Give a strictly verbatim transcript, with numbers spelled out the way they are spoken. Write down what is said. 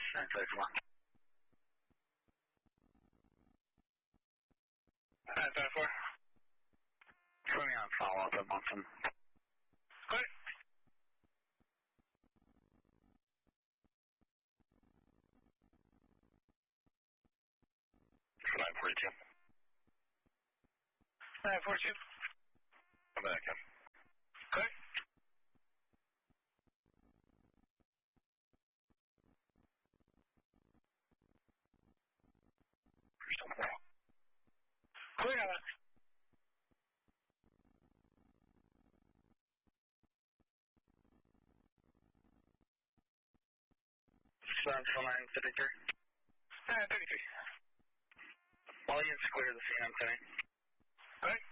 nine five four. nine five four. Put me on follow-up at Munson. Good. nine forty-two. nine forty-two. Come back in. Good. Clear on it. Central nine thirty-three. nine thirty-three. Volume's clear the C M tonight. Good.